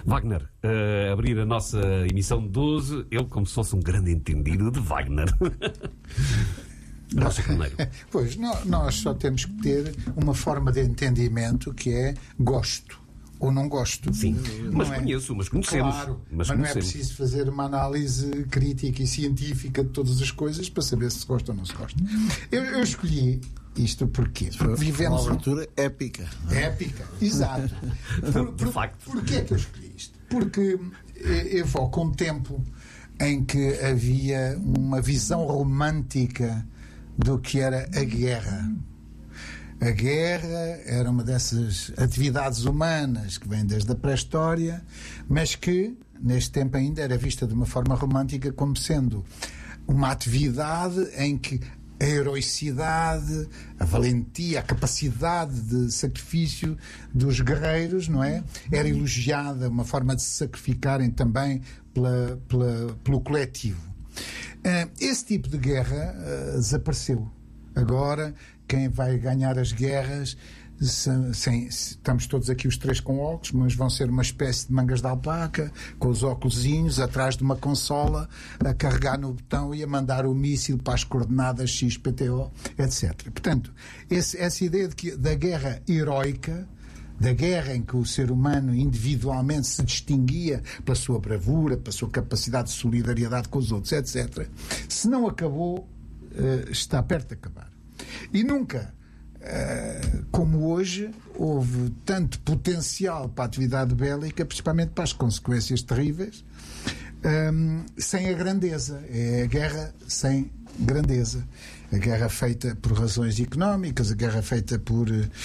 Wagner, abrir a nossa emissão 12, ele como se fosse um grande entendido de Wagner. Nosso primeiro. Pois, nós só temos que ter uma forma de entendimento que é gosto ou não gosto. Sim, mas não conheço, mas conhecemos. Claro, mas não é preciso fazer uma análise crítica e científica de todas as coisas para saber se se gosta ou não se gosta. Eu escolhi isto porque vivemos uma abertura épica. Épica, exato. De facto. Porquê é que eu escolhi isto? Porque evoca um tempo em que havia uma visão romântica do que era a guerra. A guerra era uma dessas atividades humanas que vem desde a pré-história, mas que, neste tempo ainda, era vista de uma forma romântica como sendo uma atividade em que a heroicidade, a valentia, a capacidade de sacrifício dos guerreiros, não é? Era elogiada, uma forma de se sacrificarem também pelo coletivo. Esse tipo de guerra desapareceu. Agora, quem vai ganhar as guerras, estamos todos aqui os três com óculos, mas vão ser uma espécie de mangas de alpaca, com os óculosinhos, atrás de uma consola, a carregar no botão e a mandar o míssil para as coordenadas XPTO, etc. Portanto, essa ideia da guerra heroica, da guerra em que o ser humano individualmente se distinguia pela sua bravura, pela sua capacidade de solidariedade com os outros, etc., se não acabou, está perto de acabar. E nunca, como hoje, houve tanto potencial para a atividade bélica, principalmente para as consequências terríveis, sem a grandeza. É a guerra sem grandeza. A guerra feita por razões económicas, a guerra feita por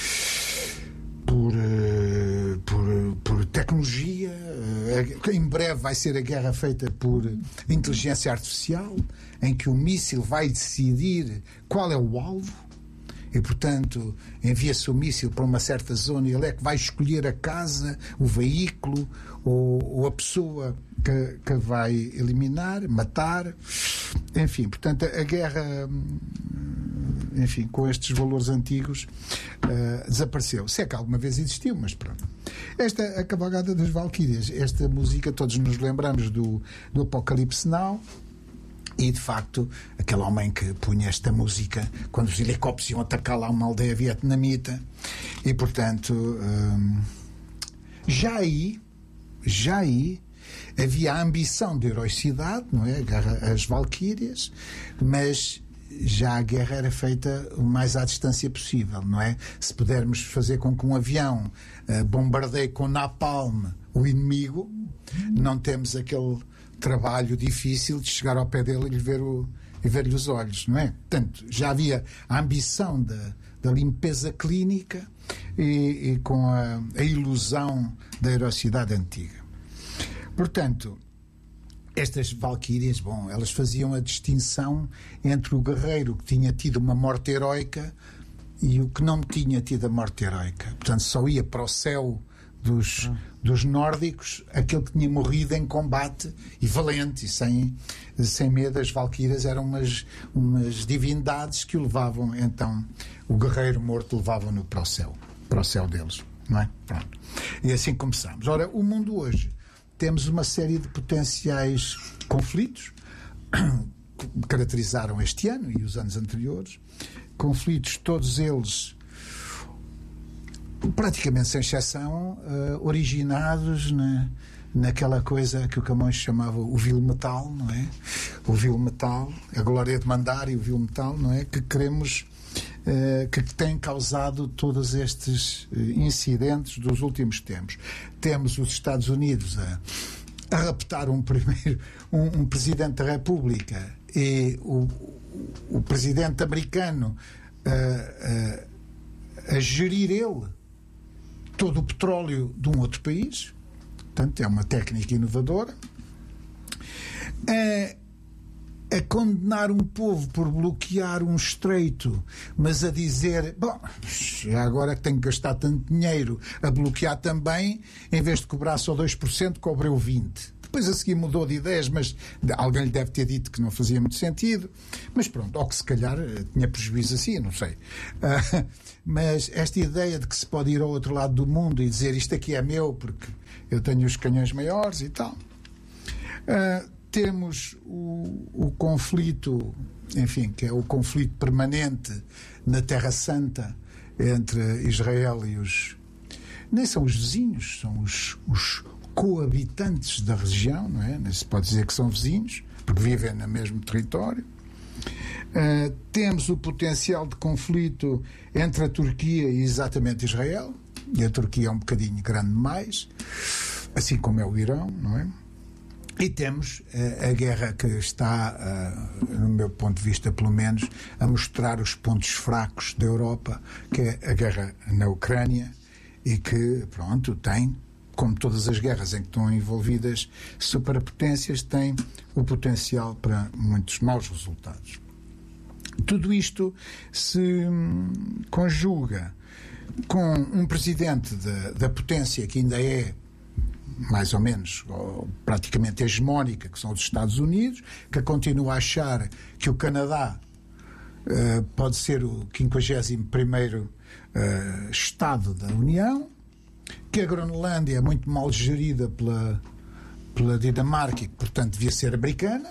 tecnologia. Em breve vai ser a guerra feita por inteligência artificial, em que o míssil vai decidir qual é o alvo e, portanto, envia-se o míssil para uma certa zona e ele é que vai escolher a casa, o veículo ou a pessoa que vai eliminar, matar. Enfim, portanto, a guerra, enfim, com estes valores antigos, desapareceu. Se é que alguma vez existiu, mas pronto. A Cavalgada das Valquírias, esta música, todos nos lembramos do Apocalipse Now. E, de facto, aquele homem que punha esta música quando os helicópteros iam atacar lá uma aldeia vietnamita. E, portanto, já aí havia a ambição de heroicidade, não é? As Valquírias, mas já a guerra era feita o mais à distância possível, não é? Se pudermos fazer com que um avião bombardeie com napalm o inimigo, não temos aquele trabalho difícil de chegar ao pé dele e ver-lhe os olhos, não é? Portanto, já havia a ambição da limpeza clínica e com a ilusão da heroicidade antiga. Portanto, estas valquírias, bom, elas faziam a distinção entre o guerreiro que tinha tido uma morte heroica e o que não tinha tido a morte heroica. Portanto, só ia para o céu dos nórdicos aquele que tinha morrido em combate e valente e sem medo. As valquírias eram umas divindades que o levavam, então o guerreiro morto levavam-no para o céu deles, não é? Pronto. E assim começamos. Ora, o mundo hoje, temos uma série de potenciais conflitos que caracterizaram este ano e os anos anteriores, conflitos todos eles praticamente sem exceção, originados naquela coisa que o Camões chamava o vil metal, não é? O vil metal, a glória de mandar e o vil metal, não é? Que queremos, que tem causado todos estes incidentes dos últimos tempos. Temos os Estados Unidos a raptar um presidente da República e o presidente americano a gerir ele todo o petróleo de um outro país. Portanto, é uma técnica inovadora. A condenar um povo por bloquear um estreito, mas a dizer, bom, agora que tenho que gastar tanto dinheiro a bloquear também, em vez de cobrar só 2%, cobrei o 20%. Depois a seguir mudou de ideias, mas alguém lhe deve ter dito que não fazia muito sentido. Mas pronto, ou que se calhar tinha prejuízo assim, não sei. Mas esta ideia de que se pode ir ao outro lado do mundo e dizer isto aqui é meu porque eu tenho os canhões maiores e tal. Temos o conflito, enfim, que é o conflito permanente na Terra Santa entre Israel e os... Nem são os vizinhos, são os coabitantes da região, não é? Nem se pode dizer que são vizinhos, porque vivem no mesmo território. Temos o potencial de conflito entre a Turquia e exatamente Israel, e a Turquia é um bocadinho grande demais, assim como é o Irão, não é? E temos a guerra que está, no meu ponto de vista pelo menos, a mostrar os pontos fracos da Europa, que é a guerra na Ucrânia, e que, pronto, tem, como todas as guerras em que estão envolvidas superpotências, tem o potencial para muitos maus resultados. Tudo isto se conjuga com um presidente da potência que ainda é mais ou menos, ou praticamente hegemónica, que são os Estados Unidos, que continua a achar que o Canadá pode ser o 51º Estado da União, que a Groenlândia é muito mal gerida pela Dinamarca e, portanto, devia ser americana.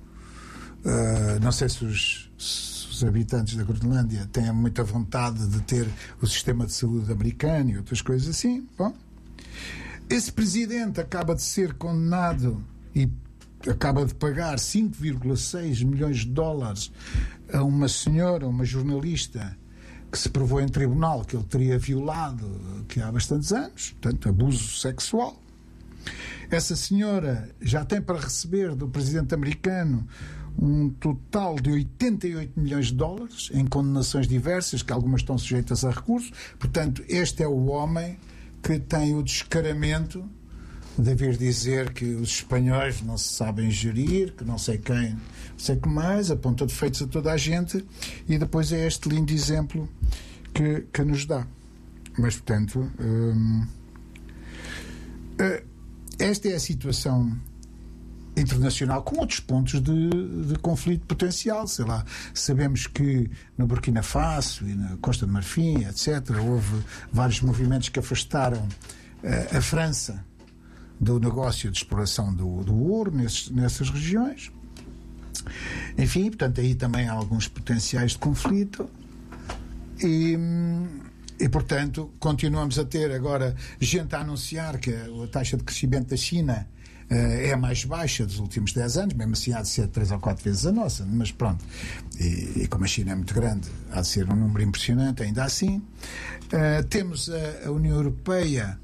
Não sei se os habitantes da Groenlândia têm muita vontade de ter o sistema de saúde americano e outras coisas assim. Bom, esse presidente acaba de ser condenado e acaba de pagar 5,6 milhões de dólares a uma senhora, uma jornalista, que se provou em tribunal que ele teria violado que há bastantes anos, portanto, abuso sexual. Essa senhora já tem para receber do presidente americano um total de 88 milhões de dólares em condenações diversas, que algumas estão sujeitas a recurso. Portanto, este é o homem que tem o descaramento de vir dizer que os espanhóis não se sabem gerir, que não sei quem, não sei o que mais, aponta defeitos a toda a gente, e depois é este lindo exemplo que nos dá. Mas, portanto, esta é a situação internacional, com outros pontos de conflito potencial, sei lá. Sabemos que no Burkina Faso e na Costa de Marfim, etc., houve vários movimentos que afastaram a França do negócio de exploração do ouro nessas regiões. Enfim, portanto, aí também há alguns potenciais de conflito e portanto, continuamos a ter agora gente a anunciar que a taxa de crescimento da China é a mais baixa dos últimos 10 anos, mesmo assim há de ser 3 ou 4 vezes a nossa, mas pronto. E como a China é muito grande, há de ser um número impressionante, ainda assim. Temos a União Europeia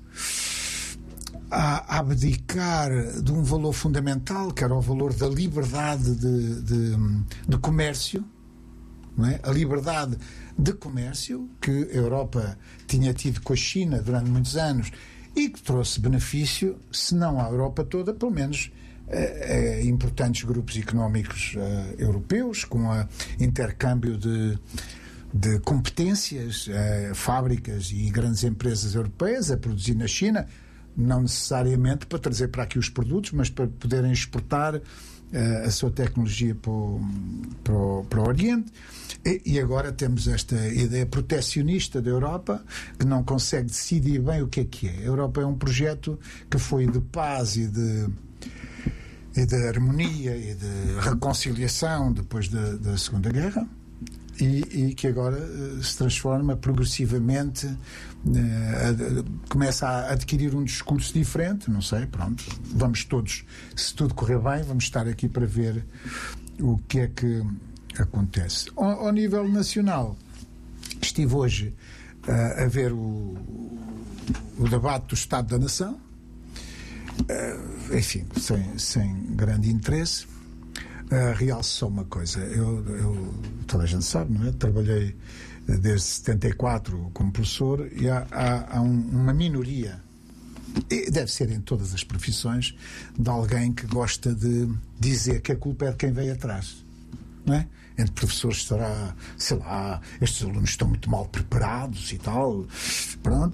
a abdicar de um valor fundamental, que era o valor da liberdade de comércio, não é? A liberdade de comércio que a Europa tinha tido com a China durante muitos anos e que trouxe benefício, se não à Europa toda, pelo menos a importantes grupos económicos europeus, com o intercâmbio de competências, fábricas e grandes empresas europeias a produzir na China, não necessariamente para trazer para aqui os produtos, mas para poderem exportar a sua tecnologia para o Oriente. E agora temos esta ideia protecionista da Europa, que não consegue decidir bem o que é. A Europa é um projeto que foi de paz e de harmonia e de reconciliação depois da Segunda Guerra, e que agora se transforma progressivamente, começa a adquirir um discurso diferente. Não sei, pronto, vamos todos, se tudo correr bem, vamos estar aqui para ver o que é que acontece. Ao nível nacional, estive hoje a ver o debate do Estado da Nação, enfim, sem grande interesse. Realço só uma coisa, eu toda a gente sabe, não é? Trabalhei desde 74 como professor, e há uma minoria, e deve ser em todas as profissões, de alguém que gosta de dizer que a culpa é de quem veio atrás, não é? Entre professores será, sei lá, estes alunos estão muito mal preparados e tal, pronto.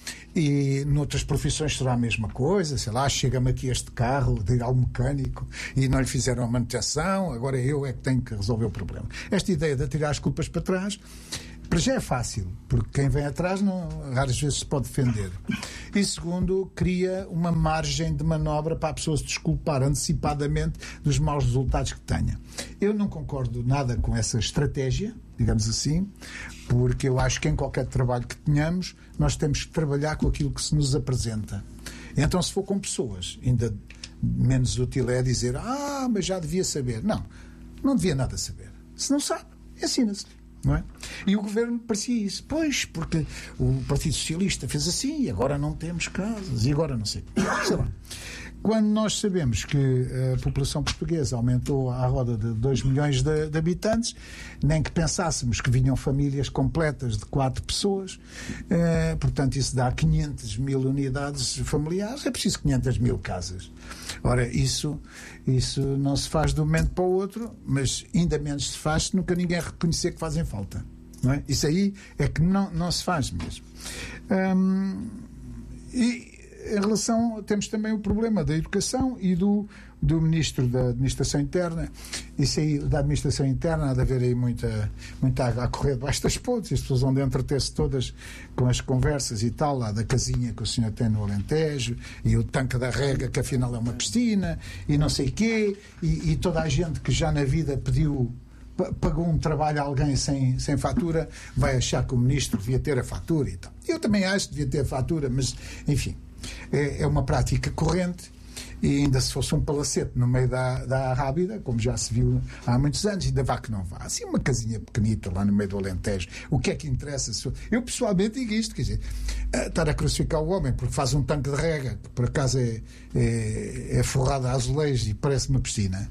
E noutras profissões será a mesma coisa, sei lá, chega-me aqui este carro de ao mecânico e não lhe fizeram a manutenção, agora eu é que tenho que resolver o problema. Esta ideia de atirar as culpas para trás, para já é fácil, porque quem vem atrás raras vezes se pode defender. E segundo, cria uma margem de manobra para a pessoa se desculpar antecipadamente dos maus resultados que tenha. Eu não concordo nada com essa estratégia, digamos assim, porque eu acho que em qualquer trabalho que tenhamos, nós temos que trabalhar com aquilo que se nos apresenta. Então, se for com pessoas, ainda menos útil é dizer, mas já devia saber. Não devia nada saber. Se não sabe, ensina-se. Não é? E o governo parecia isso. Pois, porque o Partido Socialista fez assim e agora não temos casas e agora não sei. Sei lá. Quando nós sabemos que a população portuguesa aumentou à roda de 2 milhões de habitantes, nem que pensássemos que vinham famílias completas de 4 pessoas, portanto isso dá 500 mil unidades familiares, é preciso 500 mil casas. Ora, isso não se faz de um momento para o outro, mas ainda menos se faz se nunca ninguém reconhecer que fazem falta. Não é? Isso aí é que não se faz mesmo. E em relação, temos também o problema da educação e do Ministro da Administração Interna. Isso aí, da Administração Interna, há de haver aí muita água a correr debaixo das pontes. As pessoas vão de entreter-se todas com as conversas e tal, lá da casinha que o senhor tem no Alentejo, e o tanque da rega, que afinal é uma piscina, e não sei quê, e toda a gente que já na vida pagou um trabalho a alguém sem fatura, vai achar que o Ministro devia ter a fatura e tal. Eu também acho que devia ter a fatura, mas, enfim, é uma prática corrente, e ainda se fosse um palacete no meio da Rábida, como já se viu há muitos anos, ainda vá que não vá. Assim, uma casinha pequenita lá no meio do Alentejo. O que é que interessa? Eu pessoalmente digo isto, quer dizer, estar a crucificar o homem porque faz um tanque de rega, que por acaso é forrado a azulejos e parece uma piscina.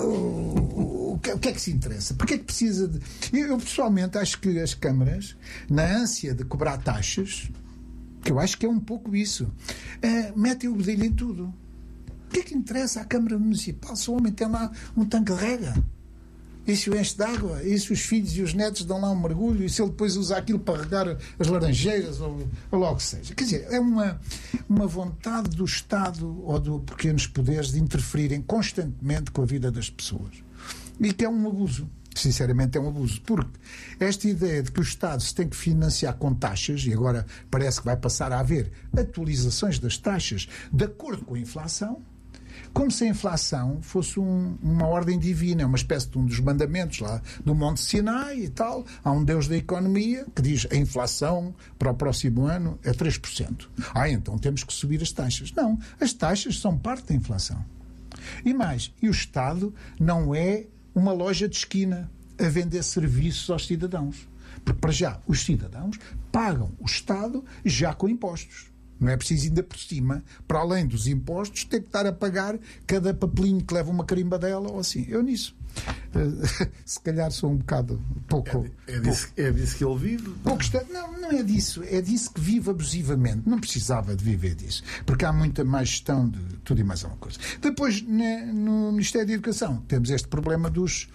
O que é que se interessa? Porque é que precisa de... Eu pessoalmente acho que as câmaras, na ânsia de cobrar taxas, que eu acho que é um pouco isso, metem o bedelho em tudo. O que é que interessa à Câmara Municipal se o homem tem lá um tanque de rega? E se o enche de água? E se os filhos e os netos dão lá um mergulho? E se ele depois usa aquilo para regar as laranjeiras? Ou logo que seja. Quer dizer, é uma vontade do Estado ou dos pequenos poderes de interferirem constantemente com a vida das pessoas. E que é um abuso. Sinceramente é um abuso, porque esta ideia de que o Estado se tem que financiar com taxas, e agora parece que vai passar a haver atualizações das taxas de acordo com a inflação, como se a inflação fosse uma ordem divina, uma espécie de um dos mandamentos lá do Monte Sinai e tal. Há um Deus da economia que diz a inflação para o próximo ano é 3%. Então temos que subir as taxas. Não, as taxas são parte da inflação. E mais, e o Estado não é uma loja de esquina a vender serviços aos cidadãos. Porque, para já, os cidadãos pagam o Estado já com impostos. Não é preciso ainda por cima, para além dos impostos, ter que estar a pagar cada papelinho que leva uma carimbadela ou assim. Eu nisso. Se calhar sou um bocado pouco... É disso que ele vive? Não é disso. É disso que vive abusivamente. Não precisava de viver disso. Porque há muita mais gestão de tudo e mais alguma coisa. Depois, no Ministério da Educação, temos este problema dos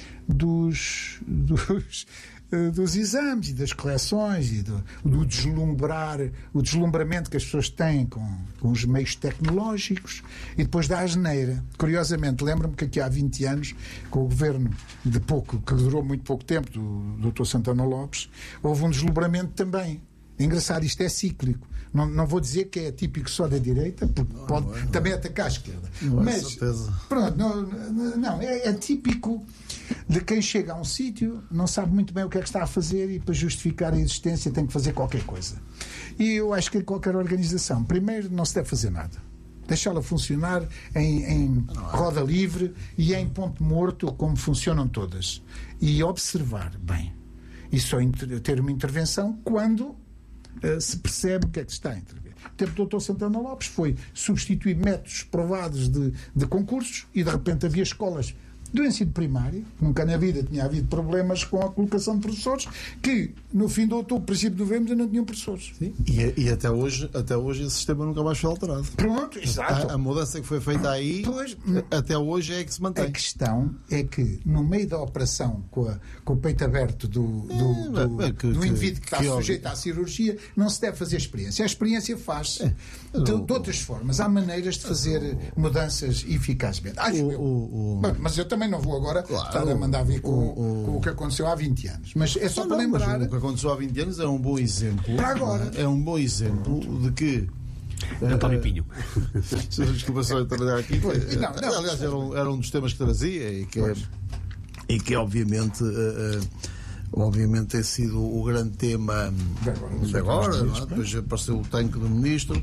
exames e das correções e do deslumbramento que as pessoas têm com os meios tecnológicos, e depois da asneira. Curiosamente, lembro-me que aqui há 20 anos, com o governo que durou muito pouco tempo, do Dr. Santana Lopes, houve um deslumbramento também. Engraçado, isto é cíclico. Não vou dizer que é típico só da direita, porque pode também atacar a esquerda. Mas, certeza. Pronto, é típico de quem chega a um sítio, não sabe muito bem o que é que está a fazer e para justificar a existência tem que fazer qualquer coisa. E eu acho que em qualquer organização, primeiro, não se deve fazer nada. Deixá-la funcionar em roda livre e em ponto morto, como funcionam todas. E observar bem. E só ter uma intervenção quando se percebe o que é que se está a intervir. O tempo do Dr. Santana Lopes foi substituir métodos provados de concursos, e de repente havia escolas do ensino primário. Nunca na vida tinha havido problemas com a colocação de professores, que no fim de outubro, princípio de novembro, ainda não tinham professores. Sim. E até hoje esse sistema nunca mais foi alterado. Pronto, exato. A mudança que foi feita aí, até hoje é que se mantém. A questão é que, no meio da operação, com o peito aberto do indivíduo que está sujeito à cirurgia, não se deve fazer experiência. A experiência faz-se de outras formas. Há maneiras de fazer mudanças eficazmente. Mas eu também não vou agora estar a mandar vir com o que aconteceu há 20 anos. Mas é só para lembrar. O que aconteceu há 20 anos é um bom exemplo. Para agora. É um bom exemplo de que. António Pinho. Desculpa só eu trabalhar aqui. Aliás, era um dos temas que trazia e que obviamente tem sido o grande tema de agora. Depois apareceu o tanque do ministro.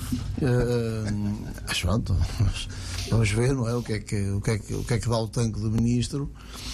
Pronto, vamos ver, não é? O que é que dá o tanque do ministro?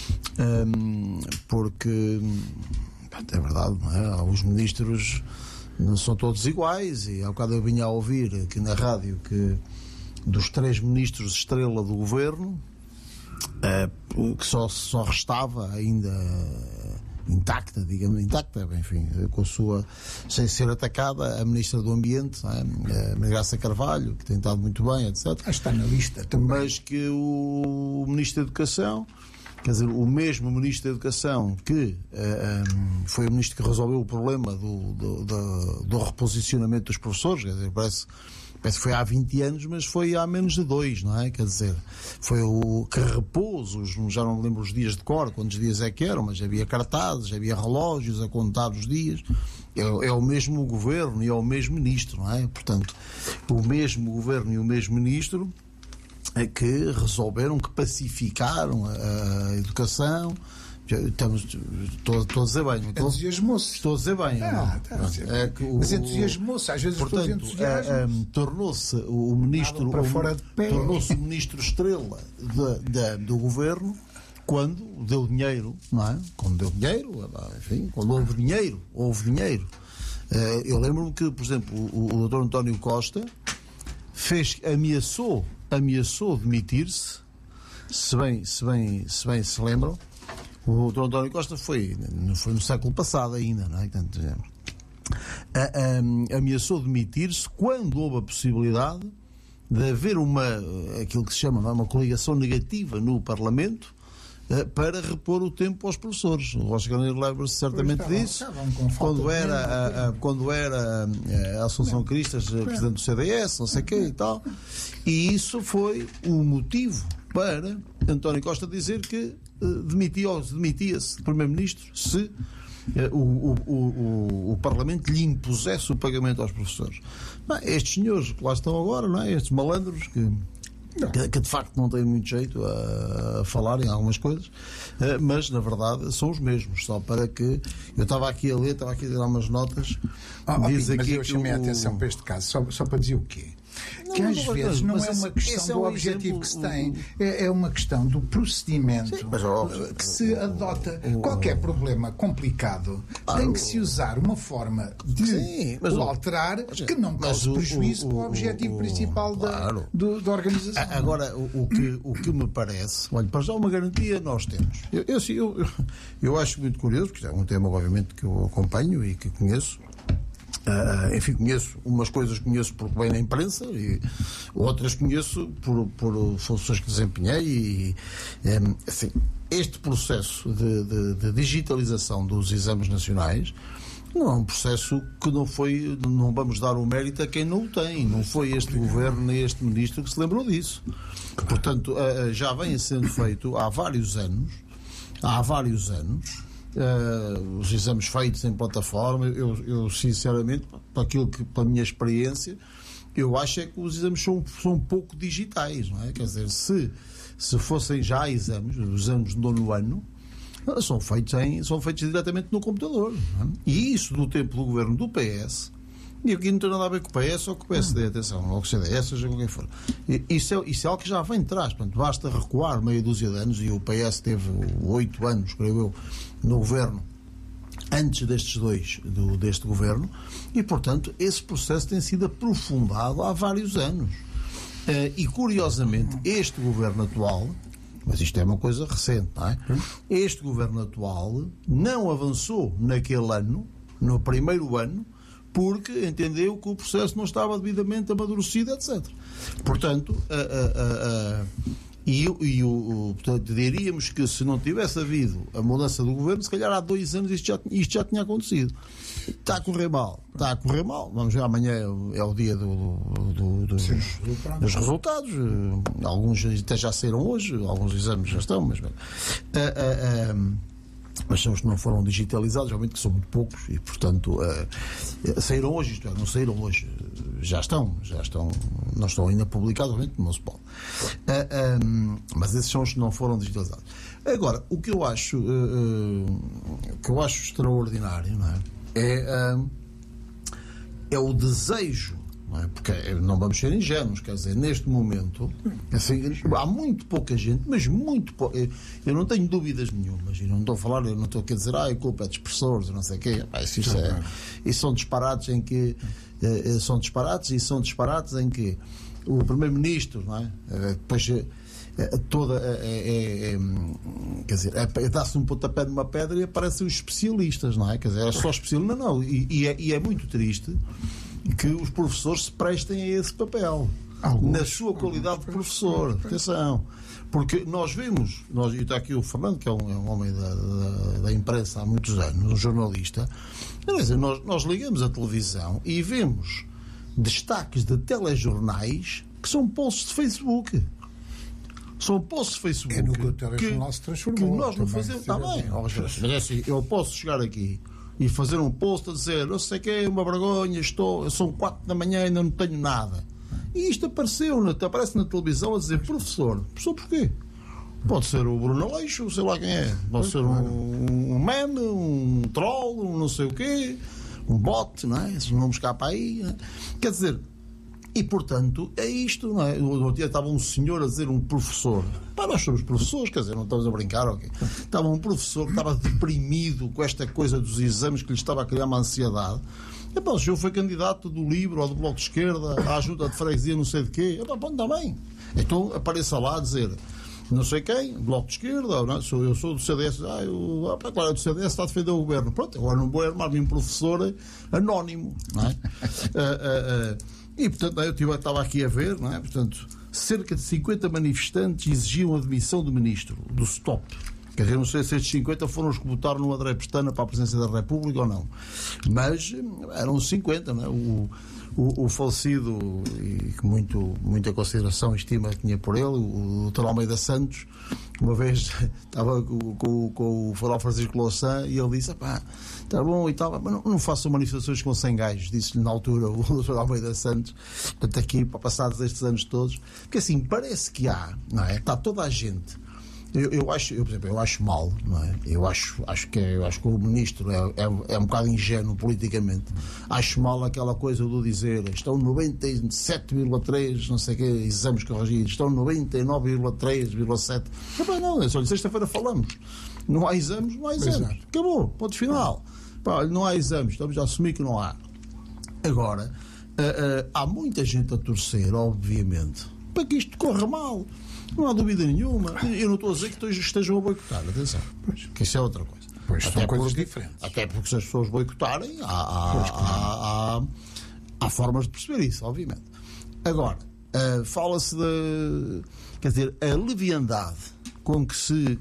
Porque é verdade, não é? Os ministros não são todos iguais, e há bocado eu vinha a ouvir aqui na rádio que dos 3 ministros estrela do governo, que só restava ainda intacta, enfim, com a sua, sem ser atacada, a Ministra do Ambiente, a Maria Graça Carvalho, que tem estado muito bem, etc. Está na lista também. Mas que o Ministro da Educação, quer dizer, o mesmo Ministro da Educação que foi o Ministro que resolveu o problema do reposicionamento dos professores, quer dizer, parece que foi há 20 anos, mas foi há menos de 2, não é? Quer dizer, foi o que repôs, já não me lembro os dias de cor, quantos dias é que eram, mas havia cartazes, havia relógios a contar os dias. É o mesmo governo e é o mesmo ministro, não é? Portanto, o mesmo governo e o mesmo ministro é que resolveram, que pacificaram a educação. Estou a dizer bem. Entusiasmou-se. Estou a dizer bem. Mas entusiasmou-se. Às vezes, portanto, tornou-se o ministro tornou-se o ministro estrela do governo quando deu dinheiro, não é? Quando deu dinheiro, enfim, quando houve dinheiro. Eu lembro-me que, por exemplo, o Dr. António Costa ameaçou demitir-se, se bem se lembram. O Dr. António Costa foi no século passado ainda, não é? Portanto, ameaçou demitir-se quando houve a possibilidade de haver aquilo que se chama uma coligação negativa no Parlamento para repor o tempo aos professores. O Rocha Carneiro lembra-se certamente disso. Quando era a Assunção Cristas presidente do CDS, não sei o quê e tal. E isso foi o motivo para António Costa dizer que demitia-se de Primeiro-Ministro se o Parlamento lhe impusesse o pagamento aos professores. Estes senhores que lá estão agora, não é? Estes malandros que de facto não têm muito jeito a falar em algumas coisas, mas na verdade são os mesmos, só para que eu estava aqui a dar umas notas. Mas eu chamei a atenção para este caso só para dizer o quê? Que às vezes não é uma questão do objetivo que se tem, é uma questão do procedimento que se adota. Qualquer problema complicado tem que se usar uma forma de o alterar que não cause prejuízo para o objetivo principal da organização. Agora, o que me parece, olha, para já uma garantia nós temos. Eu acho muito curioso, porque é um tema obviamente que eu acompanho e que conheço. Enfim, umas coisas conheço porque bem na imprensa e outras conheço por funções que desempenhei e assim, este processo de digitalização dos exames nacionais não é um processo que não vamos dar o mérito a quem não o tem, não foi este governo nem este ministro que se lembrou disso. Portanto, já vem sendo feito há vários anos os exames feitos em plataforma. Eu sinceramente, pela minha experiência, eu acho que os exames são um pouco digitais, não é? Quer dizer, se fossem já os exames do 9º ano, são feitos diretamente no computador, não é? E isso do tempo do governo do PS, e aqui não tem nada a ver com o PS ou com o PSD, atenção, ou com o CDS, seja com quem for. Isso é algo que já vem de trás. Portanto, basta recuar meia dúzia de anos, e o PS teve 8 anos, creio eu, no governo, antes destes dois, deste governo, e, portanto, esse processo tem sido aprofundado há vários anos. E, curiosamente, este governo atual Mas isto é uma coisa recente, não é? Este governo atual não avançou naquele ano, no primeiro ano, porque entendeu que o processo não estava devidamente amadurecido, etc. Portanto, portanto, diríamos que se não tivesse havido a mudança do governo, se calhar há 2 anos isto já tinha acontecido. Está a correr mal. Vamos ver, amanhã é o dia dos resultados. Alguns até já saíram hoje, alguns exames já estão, mas são os que não foram digitalizados, realmente que são muito poucos e, portanto, saíram hoje, isto é, não saíram hoje, já estão, não estão ainda publicados, realmente não se pode. Mas esses são os que não foram digitalizados. Agora, o que eu acho extraordinário, não é o desejo, não é? Porque não vamos ser ingênuos, quer dizer, neste momento assim, há muito pouca gente, mas muito pouca, eu não tenho dúvidas nenhumas, e não estou a falar, eu não estou a dizer a culpa é de expressores, não sei o quê, isso são disparates em que são disparates em que o primeiro-ministro, não é? Depois quer dizer, dá-se um pontapé numa pedra e aparecem os especialistas, não é? Quer dizer, é só especialistas, não, e é muito triste que os professores se prestem a esse papel. Na sua qualidade de professor. Atenção. Porque nós vimos, e está aqui o Fernando, que é um homem da imprensa há muitos anos, um jornalista, quer dizer, nós ligamos a televisão e vemos destaques de telejornais que são posts de Facebook. São posts de Facebook. É no que o telejornal se transformou. Que nós não fazemos também. Mas é assim, eu posso chegar aqui e fazer um post a dizer, não sei o que, é uma vergonha, são 4 da manhã e ainda não tenho nada. E isto aparece na televisão a dizer, professor porquê? Pode ser o Bruno Aleixo, sei lá quem é. Pode ser um meme, um troll, um não sei o quê, um bot, não é? Esses nomes cá para aí. Não é? Quer dizer, e portanto, é isto, não é? No outro dia estava um senhor a dizer, um professor. Nós somos professores, quer dizer, não estamos a brincar, ok? Estava um professor que estava deprimido com esta coisa dos exames que lhe estava a criar uma ansiedade. O senhor foi candidato do LIVRE ou do Bloco de Esquerda, à junta de freguesia, não sei de quê. Está bem. Então apareça lá a dizer, não sei quem, Bloco de Esquerda, não, eu sou do CDS, claro, do CDS está a defender o governo. Pronto, agora não vou armar-me um professor anónimo, não é? E, portanto, eu estava aqui a ver, não é? Portanto, cerca de 50 manifestantes exigiam a demissão do ministro, do STOP. Quer dizer, não sei se estes 50 foram os que votaram no André Pestana para a presidência da República ou não. Mas eram 50, não é? O falecido, e que muita consideração e estima tinha por ele, o Dr. Almeida Santos, uma vez estava com o Farol Francisco Louçã e ele disse, está bom e tal, mas não façam manifestações com 100 gajos, disse-lhe na altura o Dr. Almeida Santos, portanto aqui, para passados estes anos todos, porque assim, parece que não é? Está toda a gente. Eu acho mal, não é? Eu acho que o ministro é um bocado ingênuo politicamente. Acho mal aquela coisa do dizer estão 97,3, não sei o que, exames corrigidos, estão 99,3,7. Não, olha, sexta-feira falamos. Não há exames. Exato. Acabou, ponto final. Não há exames, estamos a assumir que não há. Agora, há muita gente a torcer, obviamente, para que isto corra mal. Não há dúvida nenhuma. Eu não estou a dizer que estejam a boicotar, atenção, que isso é outra coisa. Pois são coisas diferentes. Até porque se as pessoas boicotarem, há formas de perceber isso, obviamente. Agora, fala-se de, quer dizer, a leviandade com que se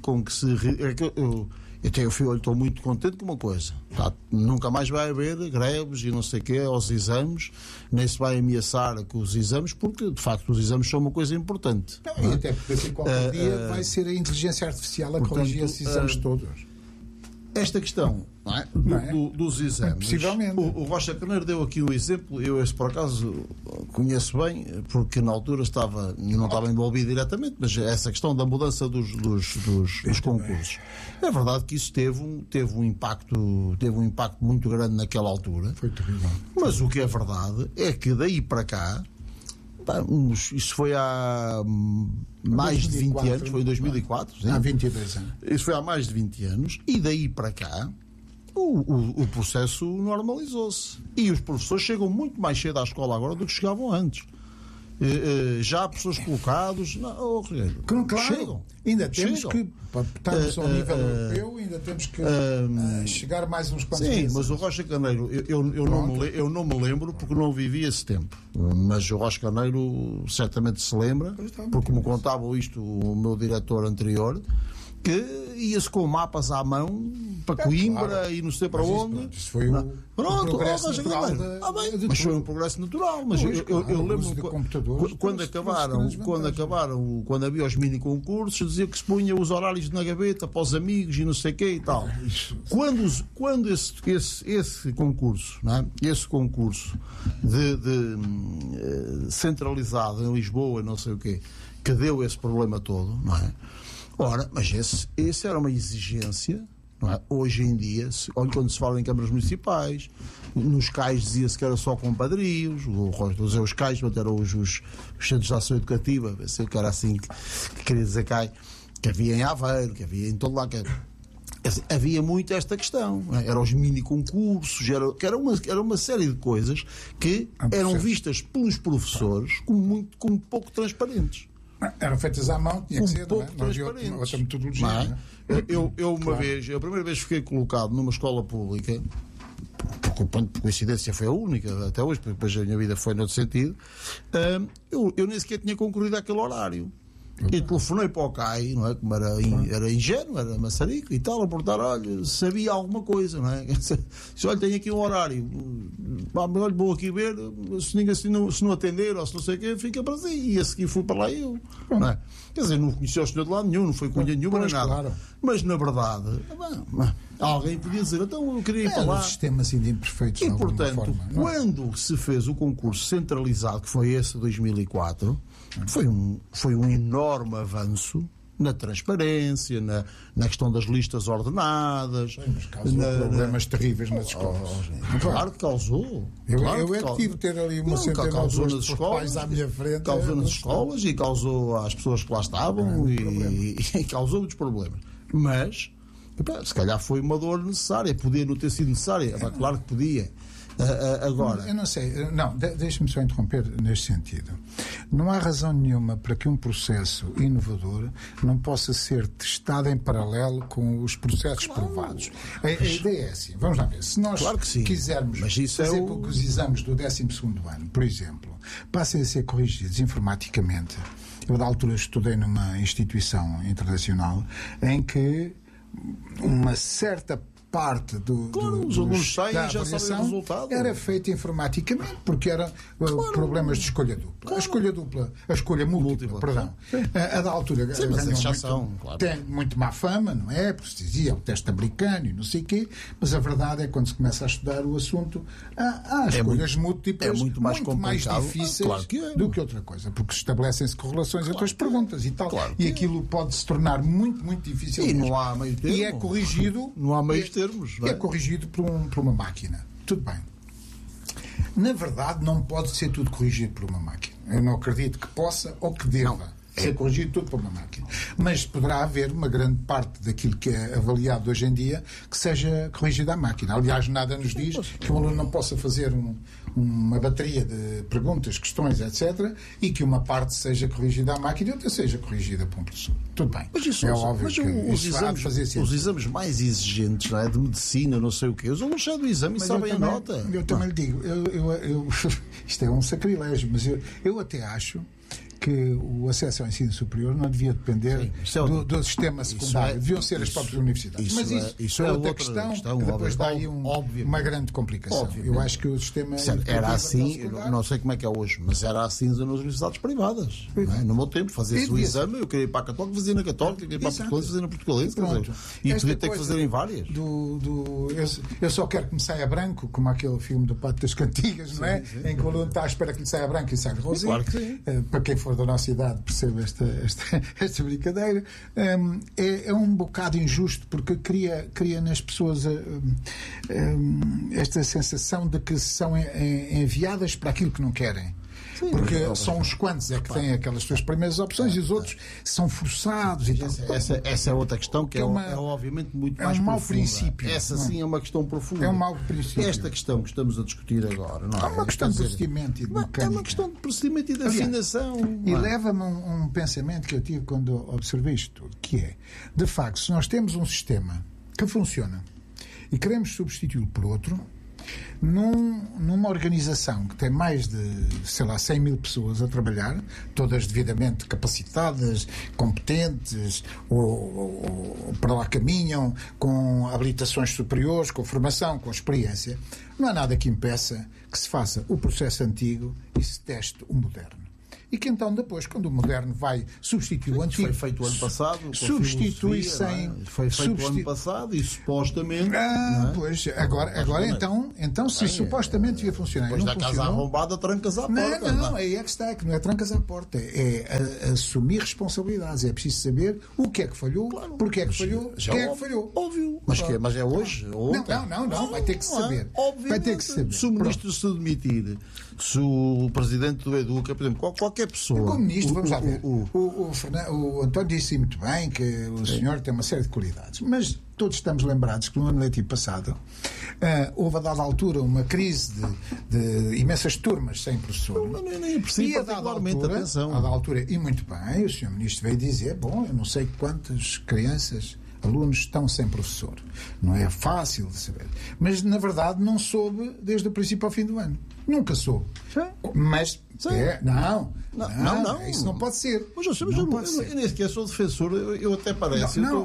eu estou muito contente com uma coisa, nunca mais vai haver greves e não sei o quê aos exames, nem se vai ameaçar com os exames, porque de facto os exames são uma coisa importante. E até porque assim, qualquer dia vai ser a inteligência artificial a corrigir esses exames todos. Esta questão dos exames, possivelmente. O Rocha Carneiro deu aqui um exemplo, eu esse por acaso conheço bem, porque na altura não estava envolvido diretamente, mas essa questão da mudança dos concursos. É verdade que isso teve um impacto muito grande naquela altura. Foi terrível. Mas o que é verdade é que daí para cá, isso foi há mais de 20 anos, foi em 2004. Sim? Há 22 anos. Isso foi há mais de 20 anos, e daí para cá o processo normalizou-se. E os professores chegam muito mais cedo à escola agora do que chegavam antes. já há pessoas colocados. Não, claro, chegam. Ainda temos que, para estarmos ao nível europeu, ainda temos que chegar mais uns quantos Sim, meses. mas o Rocha Carneiro, eu não me lembro porque não vivi esse tempo. Mas o Rocha Carneiro certamente se lembra, porque me contava isto o meu diretor anterior, que ia-se com mapas à mão para Coimbra, claro, e não sei para onde. Isso foi o progresso natural mas foi um progresso natural. Mas eu lembro quando havia os mini concursos, dizia que se punha os horários na gaveta para os amigos e não sei o quê e tal. Quando esse concurso, não é? Esse concurso centralizado em Lisboa, não sei o quê, que deu esse problema todo, não é? Ora, mas esse era uma exigência, não é? Hoje em dia, olha, quando se fala em câmaras municipais, nos CAIs dizia-se que era só compadrios, os CAIs, eram os centros de ação educativa, que era assim que queria dizer CAI, que havia em Aveiro, que havia em todo lá, havia muito esta questão, não é? Eram os mini concursos, era uma série de coisas que eram vistas pelos professores como pouco transparentes. Eram feitas à mão, tinha que ser, não é? Não havia outra metodologia. Não é? Eu uma vez, a primeira vez fiquei colocado numa escola pública, por coincidência foi a única até hoje, porque depois a minha vida foi noutro sentido, eu nem sequer tinha concorrido àquele horário. E telefonei para o CAI, não é? Como era ingênuo, era maçarico e tal, a perguntar, olha, sabia alguma coisa, não é? Se olha, tenho aqui um horário, olha, vou aqui ver, se não atender ou se não sei o quê, fica para si. E a seguir fui para lá eu, não é? Quer dizer, não conhecia o senhor de lado nenhum, não foi cunha nenhuma, nem nada. Claro. Mas, na verdade, alguém podia dizer, então eu queria ir para lá. Um sistema assim de imperfeitos. E, portanto, quando se fez o concurso centralizado, que foi esse de 2004, foi um enorme avanço na transparência, na questão das listas ordenadas. Causou problemas terríveis nas escolas. Claro que causou. Eu tive de ter ali uma centena de escolas à minha frente. Causou nas escolas e causou às pessoas que lá estavam e causou muitos problemas. Mas, se calhar foi uma dor necessária. Podia não ter sido necessária. Claro que podia. Agora. Eu não sei, deixe-me só interromper neste sentido. Não há razão nenhuma para que um processo inovador não possa ser testado em paralelo com os processos provados. A ideia é assim, vamos lá ver, se nós quisermos fazer com que os exames do 12º ano, por exemplo, passem a ser corrigidos informaticamente. Eu, da altura, estudei numa instituição internacional em que uma certa parte os alunos saem e já sabem o resultado. Era feita informaticamente, porque era problemas de escolha dupla. A escolha múltipla, perdão. A da altura tem muito má fama, não é? Porque se dizia o teste americano e não sei o quê, mas a verdade é que quando se começa a estudar o assunto, há escolhas múltiplas muito mais difíceis do que outra coisa, porque estabelecem-se correlações entre as perguntas e tal. E aquilo pode se tornar muito, muito difícil. E não há meio termo. E é corrigido. Não há meio termos. É corrigido por uma máquina. Tudo bem. Na verdade, não pode ser tudo corrigido por uma máquina. Eu não acredito que possa ou que deva ser corrigido tudo por uma máquina. Mas poderá haver uma grande parte daquilo que é avaliado hoje em dia que seja corrigido à máquina. Aliás, nada nos diz que o aluno não possa fazer uma bateria de perguntas, questões, etc., e que uma parte seja corrigida à máquina e outra seja corrigida por um professor. Tudo bem. Mas é óbvio que os exames mais exigentes, não é? De medicina, não sei o quê, os alunos saem do exame e sabem a nota. Eu também lhe digo, isto é um sacrilégio, mas eu até acho que o acesso ao ensino superior não devia depender do sistema secundário. Deviam ser as próprias universidades. Mas isso é outra questão que depois dá aí uma grande complicação. Obviamente. Eu acho que o sistema... Era assim, não sei como é que é hoje, mas era assim nas universidades privadas. Não é? No meu tempo, fazia-se o exame, eu queria ir para a Católica, fazia na Católica, queria ir para a Portuguesa, fazia na Portuguesa. E podia ter que fazer em várias. Eu só quero que me saia branco, como aquele filme do Pato das Cantigas, não é? Em que o aluno está à espera que lhe saia branco e sai rosinho. Claro que sim. Para quem for da nossa idade percebe esta brincadeira, é um bocado injusto, porque cria nas pessoas esta sensação de que são enviadas para aquilo que não querem. Porque são uns quantos é que têm aquelas suas primeiras opções e os outros são forçados e tal. Essa é outra questão que é obviamente muito mais um mau profunda. princípio. Essa sim é uma questão profunda. É um mau princípio. Esta questão que estamos a discutir agora não é uma questão de procedimento e de mecânica. É uma questão de procedimento e de afinação. E leva-me a um pensamento que eu tive quando observei isto tudo, que é, de facto, se nós temos um sistema que funciona e queremos substituí-lo por outro, numa organização que tem mais de, 100 mil pessoas a trabalhar, todas devidamente capacitadas, competentes, ou para lá caminham, com habilitações superiores, com formação, com experiência, não há nada que impeça que se faça o processo antigo e se teste o moderno. E que então depois, quando o moderno vai substituir o antigo... Foi feito o ano passado. Substitui sem... Foi feito o ano passado e supostamente... Pois, agora então se supostamente ia funcionar... Depois da casa arrombada, trancas à porta. Não, aí é que está, que não é trancas à porta. É assumir responsabilidades. É preciso saber o que é que falhou, porque é que falhou, quem é que falhou. Óbvio. Mas é hoje? Não, vai ter que saber. Vai ter que saber. Se o ministro se demitir, se o presidente do Educa, por exemplo, qualquer pessoa... Como ministro, vamos lá ver. O António disse muito bem que o senhor tem uma série de qualidades, mas todos estamos lembrados que no ano letivo passado houve a dada altura uma crise de imensas turmas sem professor. Nem aprecio particularmente, atenção. A dada altura, e muito bem, o senhor ministro veio dizer, eu não sei quantas crianças, alunos estão sem professor. Não é fácil de saber. Mas, na verdade, não soube desde o princípio ao fim do ano. Nunca soube. Mas... Não. Isso não pode ser. Eu nem sequer sou defensor, eu até parece. Não,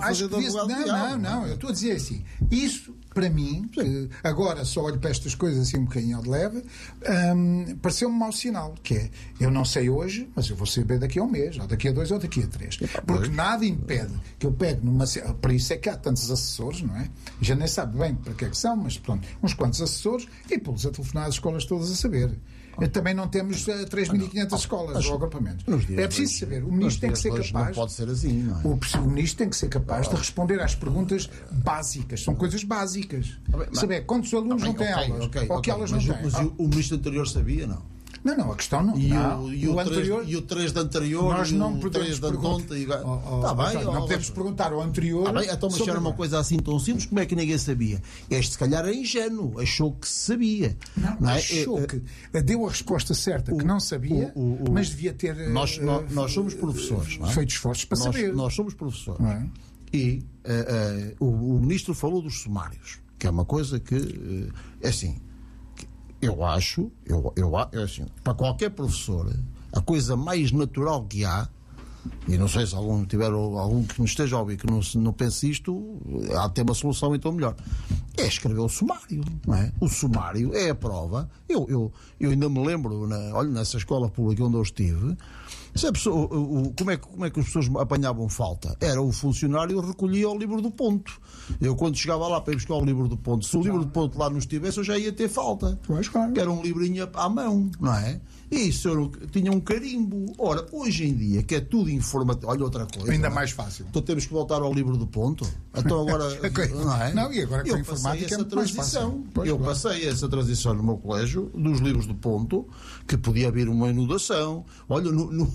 eu estou a dizer assim. Isso, para mim, agora só olho para estas coisas assim um bocadinho de leve, pareceu-me um mau sinal, que é, eu não sei hoje, mas eu vou saber daqui a um mês, ou daqui a 2, ou daqui a 3. Porque nada impede que eu pegue numa... Para isso é que há tantos assessores, não é? Já nem sabe bem para que é que são, mas pronto, uns quantos assessores e pô-los a telefonar às escolas todas a saber. Também não temos 3.500 escolas ou agrupamentos. É preciso saber. O ministro tem que ser capaz. Não pode ser assim, não é? O ministro tem que ser capaz de responder às perguntas básicas. São coisas básicas. Saber quantos alunos não têm aulas ou que aulas não têm. Mas o ministro anterior sabia, não? Não, a questão não. E o 3 de anterior, nós não o 3 de anteontem. Está bem, não podemos perguntar ao anterior. Então, mas era uma coisa assim tão simples, como é que ninguém sabia? Este, se calhar, é ingênuo, achou que se sabia. Não é? Achou que deu a resposta certa, que não sabia, mas devia ter. Nós somos professores, não é? Feito esforços para saber. Nós somos professores. Não é? E o ministro falou dos sumários, que é uma coisa que é assim. Eu acho, assim, para qualquer professor, a coisa mais natural que há, e não sei se algum que nos esteja a ouvir que não pense isto, há de ter uma solução então melhor, é escrever o sumário, não é? O sumário é a prova. Eu ainda me lembro, nessa escola pública onde eu estive, se a pessoa, como é que as pessoas apanhavam falta? Era o funcionário que recolhia o livro do ponto. Eu, quando chegava lá para ir buscar o livro do ponto, se o livro do ponto lá não estivesse, eu já ia ter falta. Pois, claro. Que era um livrinho à mão, não é? E isso tinha um carimbo. Ora, hoje em dia, que é tudo informativo, olha outra coisa. Ainda mais fácil. Então temos que voltar ao livro do ponto. Então agora. Não é? Não, e agora com a informática é muito mais fácil. Eu passei essa transição no meu colégio, dos livros do ponto, que podia haver uma inundação. Olha,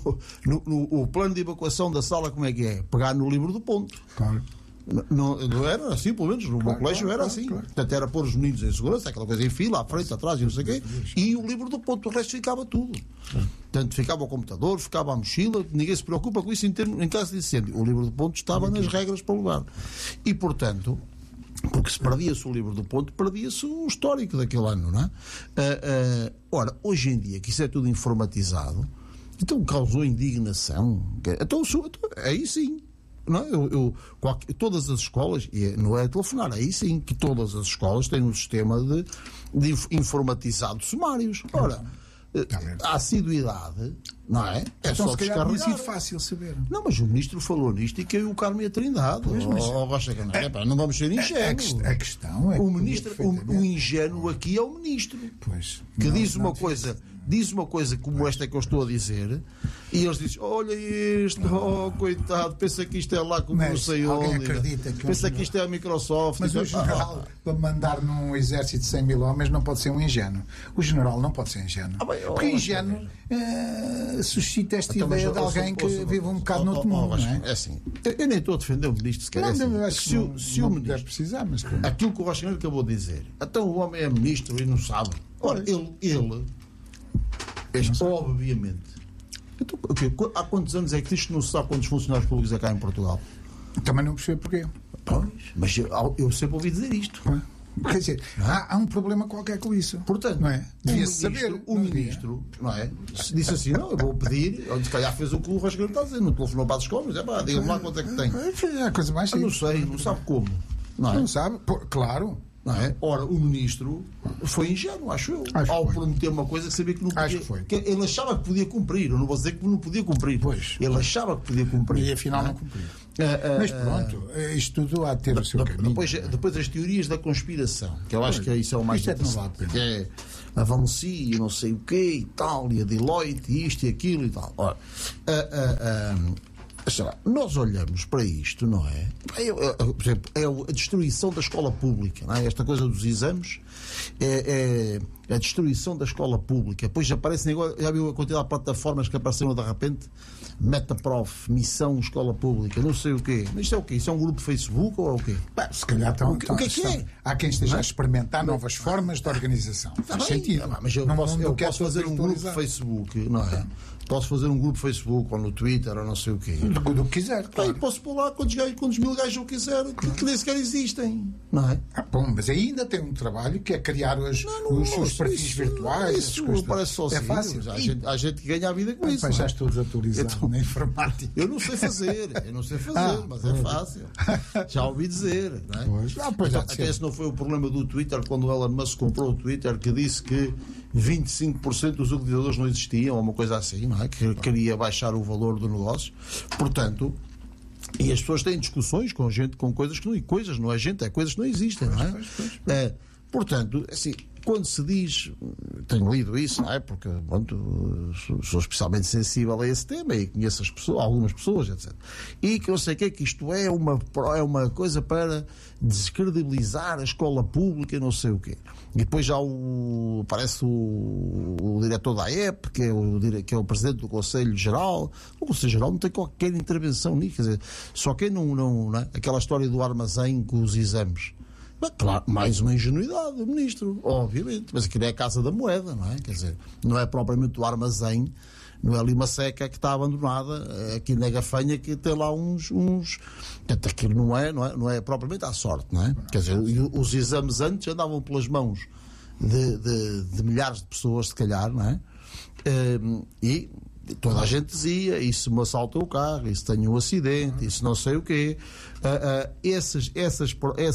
no plano de evacuação da sala, como é que é? Pegar no livro do ponto. Claro. Não era assim, pelo menos no meu colégio era assim. Portanto, era pôr os meninos em segurança, aquela coisa em fila, à frente, atrás e não sei o quê, e o livro do ponto, o resto ficava tudo. Portanto, ficava o computador, ficava a mochila, ninguém se preocupa com isso em caso de incêndio. O livro do ponto estava nas regras para levar. E, portanto, porque se perdia-se o livro do ponto, perdia-se o histórico daquele ano, não é? Ora, hoje em dia, que isso é tudo informatizado, então causou indignação. Então, aí sim. Não, todas as escolas, e não é telefonar, aí sim que todas as escolas têm um sistema de informatizado de sumários. Ora, a assiduidade, não é? É então, só descarregar. Tem sido fácil saber. Não, mas o ministro falou nisto e caiu o Carmo e a Trindade. Não vamos ser ingênuos. A questão é o ingênuo aqui é o ministro. Pois, que diz uma coisa como esta que eu estou a dizer, E eles dizem, olha isto, oh, coitado, pensa que isto é lá como não sei alguém onde. Acredita que pensa que isto é a Microsoft. Mas o general, para mandar num exército de 100 mil homens, não pode ser um ingênuo. O general não pode ser ingênuo. Porque ingênuo suscita esta ideia de alguém que vive um bocado no outro mundo, não é? É assim, eu nem estou a defender o ministro, se calhar. Se o ministro deve precisar, mas aquilo que o Rocha acabou de dizer, então o homem é ministro e não sabe. Ora, ele obviamente. Então, okay, há quantos anos é que isto não se sabe quantos funcionários públicos é cá em Portugal? Também não percebo porquê. Pois, mas eu sempre ouvi dizer isto. Quer dizer, há um problema qualquer com isso. Portanto, não é? Devia-se saber. O ministro, não é? Disse assim, não, eu vou pedir, ou se calhar fez o que o Rocha está a dizer, não telefonou para as escolas, diga-me lá quanto é que tem. É a coisa mais simples. Não sei, não sabe como. Não, é? Não sabe? Claro. Não é? Ora, o ministro foi ingênuo, acho eu. Ao prometer uma coisa que sabia que não podia. Acho que foi. Ele achava que podia cumprir. Eu não vou dizer que não podia cumprir. Pois. Ele achava que podia cumprir. E afinal não cumpriu. Mas pronto, isto tudo há de ter o seu caminho. Depois as teorias da conspiração, que eu acho que isso é o mais interessante. Que é a Valeci e não sei o quê e tal, e a Deloitte e isto e aquilo e tal. Ora, nós olhamos para isto, não é? Por exemplo, é a destruição da escola pública, não é? Esta coisa dos exames é a destruição da escola pública. Depois aparecem agora, já viu a quantidade de plataformas que apareceram de repente? Metaprof, Missão Escola Pública, não sei o quê. Mas isto é o quê? Isso é um grupo de Facebook ou é o quê? Se calhar estão. O que é que é? Há quem esteja a experimentar novas formas de organização. Faz sentido. Mas eu posso fazer um grupo de Facebook, não é? Posso fazer um grupo de Facebook ou no Twitter ou não sei o quê. Do que quiser. Claro. Posso pôr lá quantos mil gajos eu quiser, que nem sequer existem, não é? Bom, mas ainda tem um trabalho que é criar os seus perfis virtuais. Isso parece só é fácil. Há gente que ganha a vida com isso. Mas já estou desatualizado na informática. Eu não sei fazer, mas é fácil. Já ouvi dizer, não é? Até esse não foi o problema do Twitter quando o Elon Musk comprou o Twitter, que disse que 25% dos utilizadores não existiam, ou uma coisa assim, não é? Que queria baixar o valor do negócio. Portanto, e as pessoas têm discussões com gente, com coisas que não, coisas não é gente, é coisas que não existem, não é? Portanto, assim, quando se diz, tenho lido isso, não é? Porque pronto, sou especialmente sensível a esse tema e conheço as pessoas, algumas pessoas, etc. E que eu sei que isto é uma coisa para descredibilizar a escola pública e não sei o quê. E depois já parece o diretor da AEP, que é o presidente do Conselho Geral. O Conselho Geral não tem qualquer intervenção nisso, quer dizer, só quem não é? Aquela história do armazém com os exames. Mas, claro, mais uma ingenuidade do ministro, obviamente, mas aquilo é a Casa da Moeda, não é? Quer dizer, não é propriamente o armazém, não é ali uma seca que está abandonada, aqui na Gafanha, que tem lá uns... Portanto, aquilo não é propriamente à sorte, não é? Quer dizer, os exames antes andavam pelas mãos de milhares de pessoas, se calhar, não é? E toda a gente dizia, isso me assalta o carro, isso tem um acidente, isso não sei o quê. Essas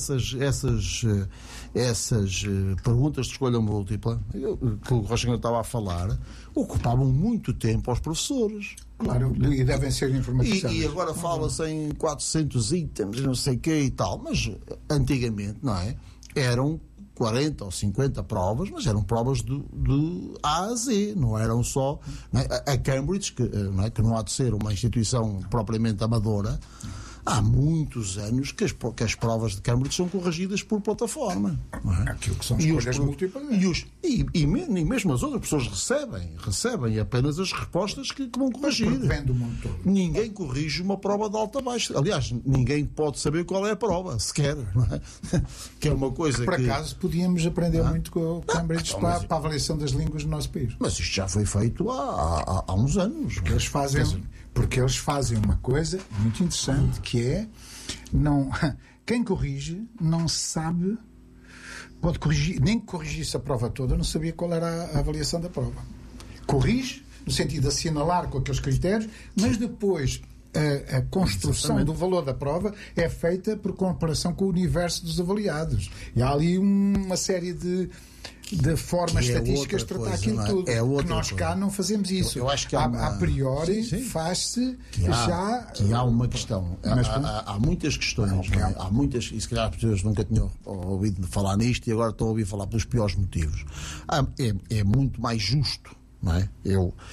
perguntas de escolha múltipla, que o Rocha estava a falar, ocupavam muito tempo aos professores. Claro, e devem ser informatizados. E agora fala-se em 400 itens, não sei o quê e tal, mas antigamente, não é? Eram 40 ou 50 provas, mas eram provas do A a Z, não eram só... Não é? A Cambridge, que não há de ser uma instituição propriamente amadora, há muitos anos que as provas de Cambridge são corrigidas por plataforma. Não é? Aquilo que são escolhas múltiplas. E mesmo as outras pessoas recebem apenas as respostas que vão corrigir. Vem do mundo todo. Ninguém corrige uma prova de alta baixa. Aliás, ninguém pode saber qual é a prova, sequer. Não é? Que é uma coisa que... Por acaso, podíamos aprender muito com o Cambridge para a avaliação das línguas do nosso país. Mas isto já foi feito há uns anos. Porque eles fazem uma coisa muito interessante, que é quem corrige não sabe, pode corrigir, nem que corrigisse a prova toda, não sabia qual era a avaliação da prova. Corrige, no sentido de assinalar com aqueles critérios, mas depois a construção do valor da prova é feita por comparação com o universo dos avaliados. E há ali uma série de formas estatísticas de tratar aquilo tudo. Que nós cá não fazemos isso. Eu acho que a priori faz-se já. Que há uma questão. Há muitas questões. Há muitas, e se calhar as pessoas nunca tinham ouvido falar nisto e agora estão a ouvir falar pelos piores motivos. É muito mais justo, não é?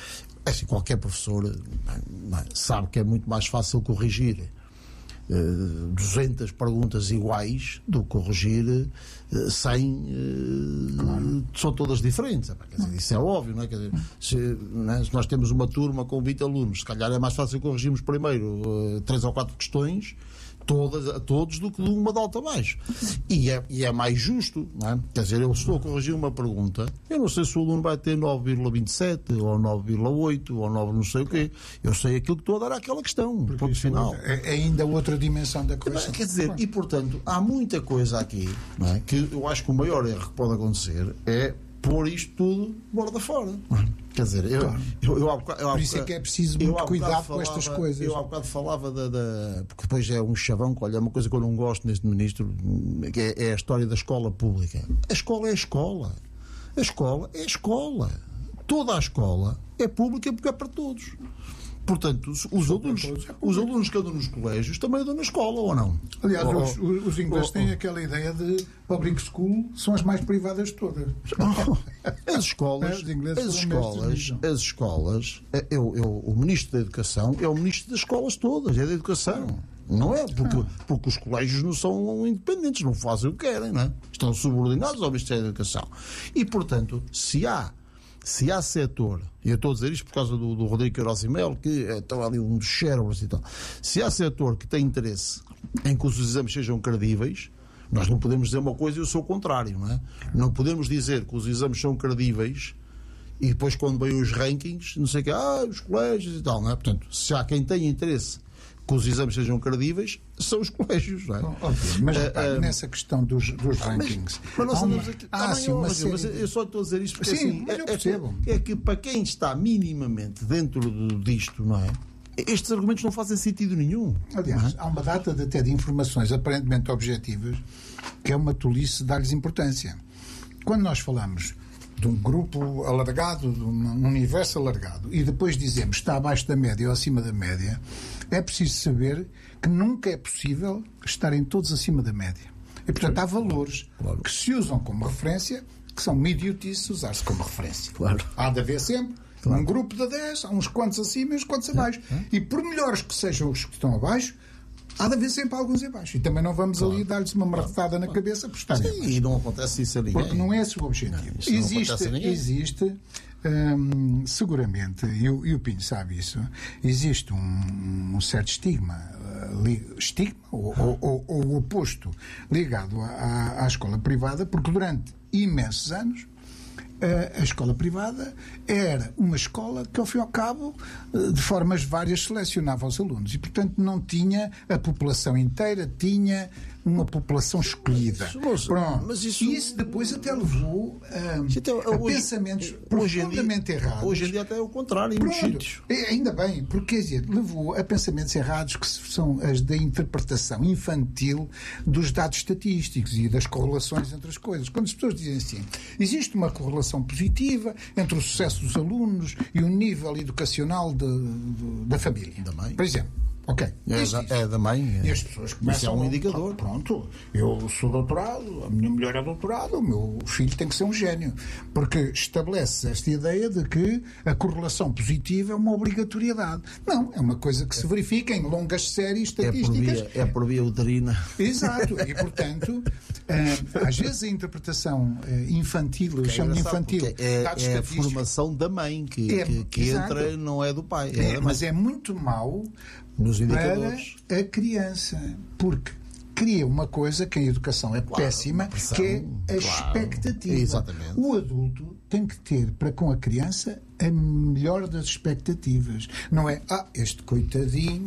assim, qualquer professor sabe que é muito mais fácil corrigir 200 perguntas iguais do que corrigir 100 são todas diferentes. Quer dizer, isso é óbvio, não é? Quer dizer, se nós temos uma turma com 20 alunos, se calhar é mais fácil corrigirmos primeiro 3 ou 4 questões a todos do que de uma de alta a baixo. E é mais justo, não é? Quer dizer, eu estou a corrigir uma pergunta, eu não sei se o aluno vai ter 9,27 ou 9,8 ou 9 não sei o quê. Eu sei aquilo que estou a dar àquela questão. Ponto final. É ainda outra dimensão da coisa. Quer dizer, e portanto, há muita coisa aqui, não é? Que eu acho que o maior erro que pode acontecer é pôr isto tudo borda fora. Quer dizer, por isso é que é preciso muito cuidado com estas coisas. Eu há bocado falava porque depois é um chavão, olha, é uma coisa que eu não gosto neste ministro, que é a história da escola pública. A escola é a escola. A escola é a escola. Toda a escola é pública porque é para todos. Portanto, os alunos que andam nos colégios também andam na escola, ou não? Aliás, os ingleses têm aquela ideia de public school são as mais privadas de todas. As escolas, o Ministro da Educação é o Ministro das escolas todas, é da Educação. Não é? Porque os colégios não são independentes, não fazem o que querem, não é? Estão subordinados ao Ministério da Educação. E, portanto, se há setor, e eu estou a dizer isto por causa do Rodrigo Queiroz e Melo, que estão ali um dos cérebros e tal, se há setor que tem interesse em que os exames sejam credíveis, nós não podemos dizer uma coisa e eu sou o contrário, não é? Não podemos dizer que os exames são credíveis e depois quando vêm os rankings, não sei o que, os colégios e tal, não é? Portanto, se há quem tenha interesse que os exames sejam credíveis, são os colégios, não é? Mas nessa questão dos rankings... Mas nós andamos aqui... mas eu só estou a dizer isto porque sim, mas eu percebo. É que para quem está minimamente dentro disto, não é? Estes argumentos não fazem sentido nenhum. Aliás, há uma data até de informações aparentemente objetivas que é uma tolice dar-lhes importância. Quando nós falamos de um grupo alargado, de um universo alargado, e depois dizemos está abaixo da média ou acima da média, é preciso saber que nunca é possível estarem todos acima da média. E, portanto, há valores que se usam como referência, que são uma idiotice usar-se como referência. Claro. Há de haver sempre um grupo de 10, há uns quantos acima e uns quantos abaixo. E por melhores que sejam os que estão abaixo, há de haver sempre alguns abaixo. E também não vamos ali dar-lhes uma marretada na cabeça por estarem abaixo. E não acontece isso a ninguém. Porque não é esse o objetivo. Existe seguramente, e o Pinho sabe isso, existe um certo estigma ou o oposto ligado à escola privada, porque durante imensos anos a escola privada era uma escola que, ao fim e ao cabo, de formas várias, selecionava os alunos. E, portanto, não tinha a população inteira, tinha uma população escolhida. Mas e isso depois até levou a pensamentos profundamente errados. Hoje em dia até é o contrário, em muitos sítios. Ainda bem, porque, quer dizer, levou a pensamentos errados que são as da interpretação infantil dos dados estatísticos e das correlações entre as coisas. Quando as pessoas dizem assim, existe uma correlação positiva entre o sucesso dos alunos e o nível educacional da família. Da mãe. Por exemplo. Ok. É da mãe. E as pessoas começam... Isso é um indicador. Pronto, eu sou doutorado, a minha mulher é doutorado, o meu filho tem que ser um gênio. Porque estabelece esta ideia de que a correlação positiva é uma obrigatoriedade. Não, é uma coisa que se verifica em longas séries estatísticas. É por via uterina. Exato. E, portanto, às vezes a interpretação infantil, eu chamo de infantil, é a formação da mãe que entra, não é do pai. Mas é muito mau nos indicadores para a criança, porque cria uma coisa que a educação é péssima, que é a expectativa. Exatamente. O adulto tem que ter para com a criança a melhor das expectativas. Não é, este coitadinho.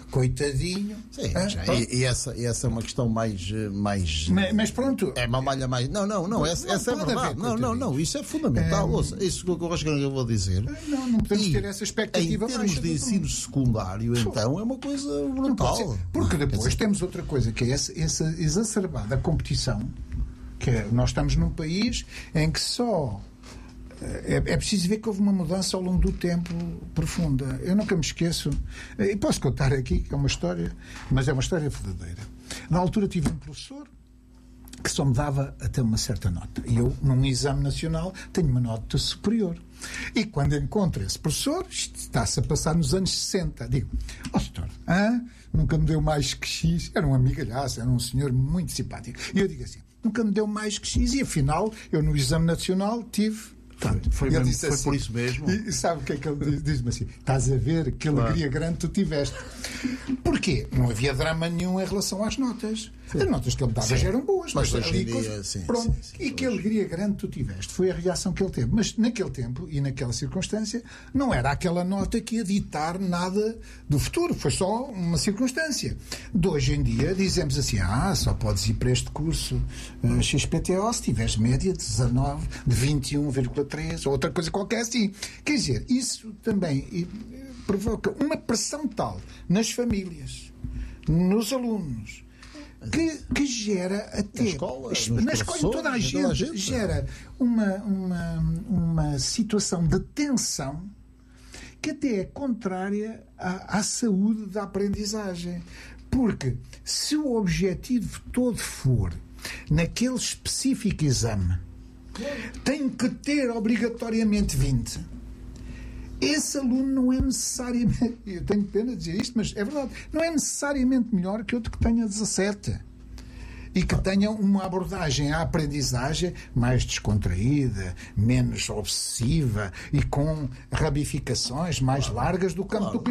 Sim, e essa é uma questão mais mas pronto. É uma malha mais. Não, essa é verdade. Não, isso é fundamental. Ouça, isso que eu acho que eu vou dizer. Não podemos ter essa expectativa. Em termos de ensino secundário, então, é uma coisa brutal. Porque depois temos outra coisa, que é essa exacerbada competição, que nós estamos num país em que só é preciso ver que houve uma mudança ao longo do tempo profunda. Eu nunca me esqueço, e posso contar aqui, que é uma história, mas é uma história verdadeira. Na altura tive um professor que só me dava até uma certa nota. E eu, num exame nacional, tenho uma nota superior. E quando encontro esse professor, isto está-se a passar nos anos 60, digo, doutor, nunca me deu mais que X. Era um amigalhaço, era um senhor muito simpático. E eu digo assim, nunca me deu mais que X. E afinal, eu no exame nacional tive... Foi assim, por isso mesmo. E sabe o que é que ele diz-me assim? Estás a ver que alegria grande tu tiveste. Porquê? Não havia drama nenhum em relação às notas. Sim. As notas que ele me dava já eram boas. Mas hoje em dia, pronto. E que alegria grande tu tiveste. Foi a reação que ele teve. Mas naquele tempo e naquela circunstância não era aquela nota que ia ditar nada do futuro. Foi só uma circunstância. De hoje em dia dizemos assim, só podes ir para este curso XPTO se tiveres média de 19, de 21,3 ou outra coisa qualquer assim. Quer dizer, isso também provoca uma pressão tal nas famílias, nos alunos, que gera até na escola, em toda a gente, gera uma situação de tensão que até é contrária à saúde da aprendizagem. Porque se o objetivo todo for naquele específico exame tem que ter obrigatoriamente 20, esse aluno não é necessariamente, eu tenho pena de dizer isto, mas é verdade, não é necessariamente melhor que outro que tenha 17 e que tenha uma abordagem à aprendizagem mais descontraída, menos obsessiva e com ramificações mais largas do campo do conhecimento.